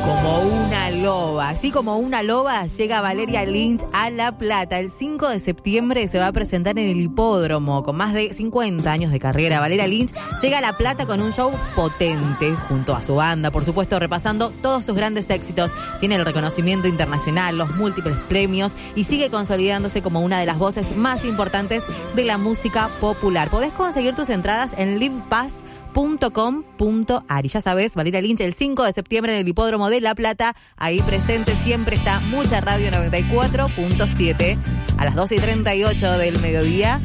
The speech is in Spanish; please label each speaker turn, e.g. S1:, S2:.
S1: Como una loba, así como una loba, llega Valeria Lynch a La Plata. El 5 de septiembre se va a presentar en el Hipódromo. Con más de 50 años de carrera, Valeria Lynch llega a La Plata con un show potente, junto a su banda, por supuesto, repasando todos sus grandes éxitos. Tiene el reconocimiento internacional, los múltiples premios y sigue consolidándose como una de las voces más importantes de la música popular. Podés conseguir tus entradas en livepass.com.ar. Y ya sabes, Valeria Lynch el 5 de septiembre en el Hipódromo de La Plata. Ahí presente siempre está Mucha Radio 94.7 a las 12:38 del mediodía.